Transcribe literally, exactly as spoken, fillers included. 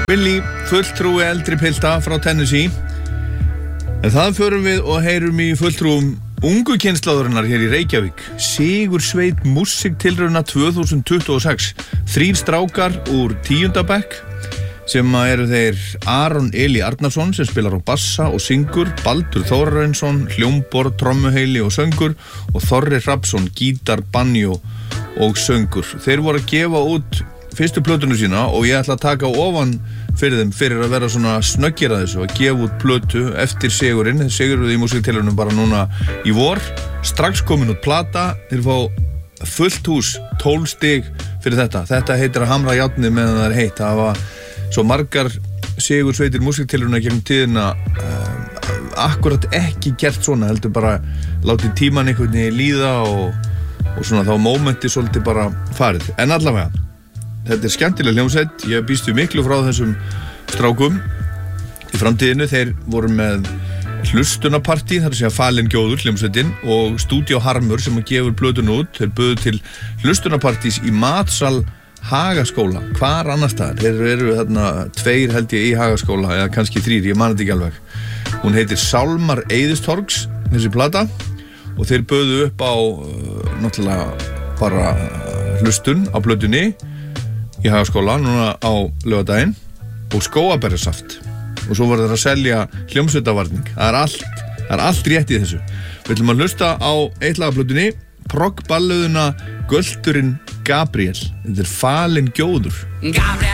Billy, fulltrúi eldri pilta frá Tennessee. En það förum við og heyrum í fulltrúum ungu kynslóðurinnar hér í Reykjavík. Sigursveit músíktilrauna tvö þúsund tuttugu og sex. Þrír strákar úr tíunda bekk sem eru þeir Aron Eli Arnarsson sem spilar á bassa og syngur, Baldur Þórarinsson, hljómborð, trommuheili og söngur og Þorri Hrafnsson, gítar, banjo og söngur. Þeir voru að gefa út fyrstu plötunu sína og ég ætla að taka ofan fyrir þeim fyrir að vera svona snöggir að þessu, að gefa út plötu eftir sigurinn. Þeir siguruðu í músíktilraunum bara núna í vor, strax komin út plata. Þeir fá fullt hús, tólf stig fyrir þetta. Þetta heitir að hamra járnið meðan það er heitt. Það var svo margar sigursveitir músíktilrauna gegnum tíðina uh, akkurat ekki gert svona, heldur bara látið tíman einhvern veginn líða og, og svona þá mómenti svolítið bara farið. En allavega, þetta er skemmtileg hljómsveit. Ég býstu miklu frá þessum strákum í framtíðinu. Þeir voru með hlustunapartí, þar að segja Falin Gjóður, hljómsveitin, og Studio Harmur sem að gefur plötun út. Þeir buðu til hlustunapartís í matsal Hagaskóla. Hvar annars staðar? Þeir eru þarna tveir held ég í Hagaskóla, eða kannski þrír, ég man þetta ekki alveg. Hún heitir Sálmar Eiðistorgs, þessi plata, og þeir buðu upp á uh, náttúrulega bara uh, hlustun á plötunni í Hagaskóla núna á laugardaginn og skóaberjasaft og svo var það að selja hljómsveitavarning. Það er allt, það er allt rétt í þessu. Við ætlum að hlusta á eitt lag af plötunni, proggballuðuna Gölturinn Gabriel. Þetta er Falin Gjóður. Gabriel